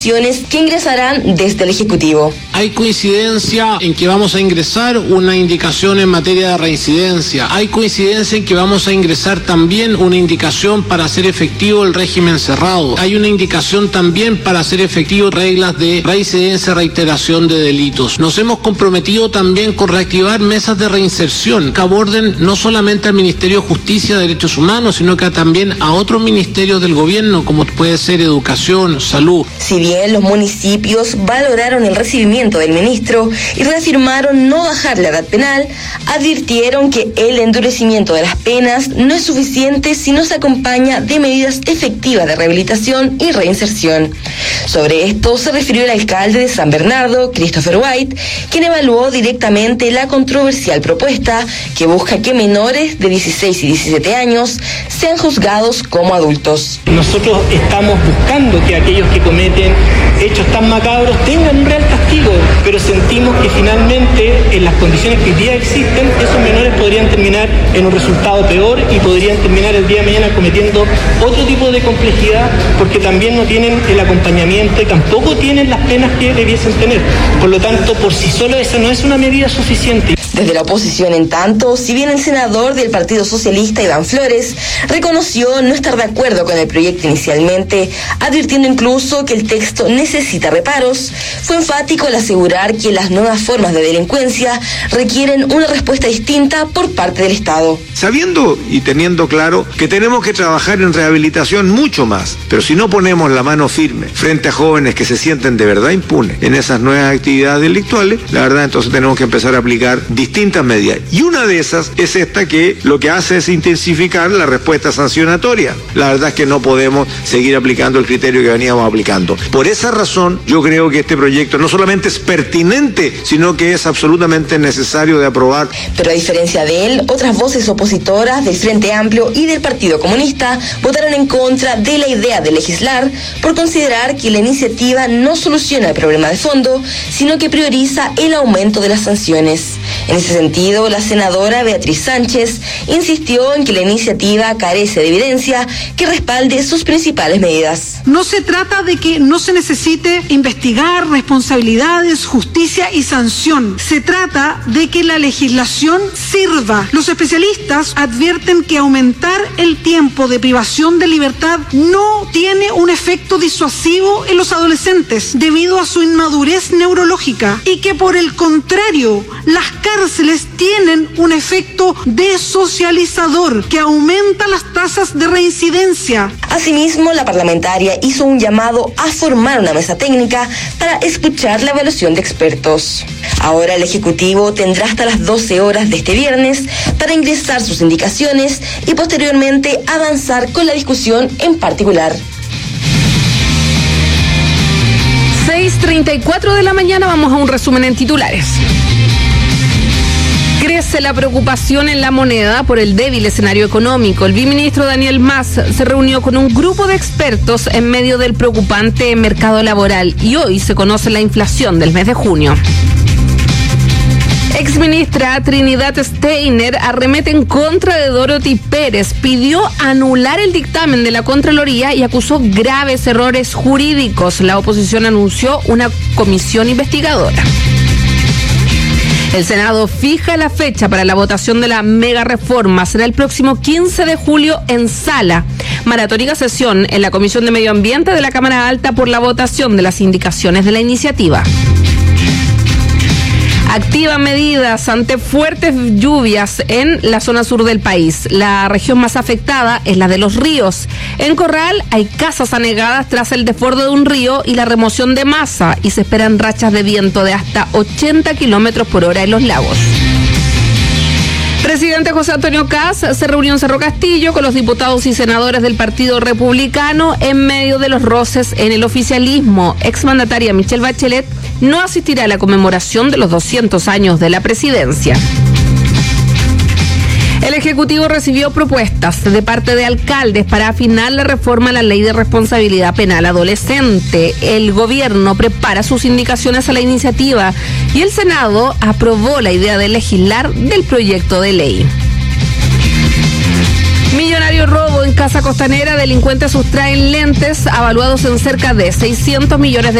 que ingresarán desde el Ejecutivo. Hay coincidencia en que vamos a ingresar una indicación en materia de reincidencia. Hay coincidencia en que vamos a ingresar también una indicación para hacer efectivo el régimen cerrado. Hay una indicación también para hacer efectivo reglas de reincidencia, reiteración de delitos. Nos hemos comprometido también con reactivar mesas de reinserción que aborden no solamente al Ministerio de Justicia y Derechos Humanos, sino que también a otros ministerios del gobierno, como puede ser Educación, Salud. Si bien los municipios valoraron el recibimiento del ministro y reafirmaron no bajar la edad penal, advirtieron que el endurecimiento de las penas no es suficiente si no se acompaña de medidas efectivas de rehabilitación y reinserción. Sobre esto se refirió el alcalde de San Bernardo, Christopher White, quien evaluó directamente la controversial propuesta que busca que menores de 16 y 17 años sean juzgados como adultos. Nosotros estamos buscando que aquellos que cometen hechos tan macabros tengan un real castigo, pero sentimos que finalmente en las condiciones que hoy día existen, esos menores podrían terminar en un resultado peor y podrían terminar el día de mañana cometiendo otro tipo de complejidad, porque también no tienen el acompañamiento y tampoco tienen las penas que debiesen tener. Por lo tanto, por sí solo esa no es una medida suficiente. Desde la oposición, en tanto, si bien el senador del Partido Socialista, Iván Flores, reconoció no estar de acuerdo con el proyecto inicialmente, advirtiendo incluso que el texto necesita reparos, fue enfático al asegurar que las nuevas formas de delincuencia requieren una respuesta distinta por parte del Estado. Sabiendo y teniendo claro que tenemos que trabajar en rehabilitación mucho más, pero si no ponemos la mano firme frente a jóvenes que se sienten de verdad impunes en esas nuevas actividades delictuales, la verdad entonces tenemos que empezar a aplicar distintas medidas. Y una de esas es esta, que lo que hace es intensificar la respuesta sancionatoria. La verdad es que no podemos seguir aplicando el criterio que veníamos aplicando. Por esa razón, yo creo que este proyecto no solamente es pertinente, sino que es absolutamente necesario de aprobar. Pero a diferencia de él, otras voces opositoras del Frente Amplio y del Partido Comunista votaron en contra de la idea de legislar por considerar que la iniciativa no soluciona el problema de fondo, sino que prioriza el aumento de las sanciones. En ese sentido, la senadora Beatriz Sánchez insistió en que la iniciativa carece de evidencia que respalde sus principales medidas. No se trata de que no se necesite investigar responsabilidades, justicia y sanción. Se trata de que la legislación sirva. Los especialistas advierten que aumentar el tiempo de privación de libertad no tiene un efecto disuasivo en los adolescentes debido a su inmadurez neurológica y que por el contrario, las cárceles tienen un efecto desocializador que aumenta las tasas de reincidencia. Asimismo, la parlamentaria hizo un llamado a formar una mesa técnica para escuchar la evaluación de expertos. Ahora el Ejecutivo tendrá hasta las 12 horas de este viernes para ingresar sus indicaciones y posteriormente avanzar con la discusión en particular. 6:34 de la mañana, vamos a un resumen en titulares. Crece la preocupación en La Moneda por el débil escenario económico. El viceministro Daniel Mas se reunió con un grupo de expertos en medio del preocupante mercado laboral y hoy se conoce la inflación del mes de junio. Exministra Trinidad Steiner arremete en contra de Dorothy Pérez, pidió anular el dictamen de la Contraloría y acusó graves errores jurídicos. La oposición anunció una comisión investigadora. El Senado fija la fecha para la votación de la mega reforma. Será el próximo 15 de julio en sala. Maratónica sesión en la Comisión de Medio Ambiente de la Cámara Alta por la votación de las indicaciones de la iniciativa. Activan medidas ante fuertes lluvias en la zona sur del país. La región más afectada es la de Los Ríos. En Corral hay casas anegadas tras el desborde de un río y la remoción de masa, y se esperan rachas de viento de hasta 80 kilómetros por hora en los lagos. Presidente José Antonio Kast se reunió en Cerro Castillo con los diputados y senadores del Partido Republicano en medio de los roces en el oficialismo. Exmandataria Michelle Bachelet no asistirá a la conmemoración de los 200 años de la presidencia. El Ejecutivo recibió propuestas de parte de alcaldes para afinar la reforma a la Ley de Responsabilidad Penal Adolescente. El gobierno prepara sus indicaciones a la iniciativa y el Senado aprobó la idea de legislar del proyecto de ley. Millonario robo en Casa Costanera. Delincuentes sustraen lentes avaluados en cerca de 600 millones de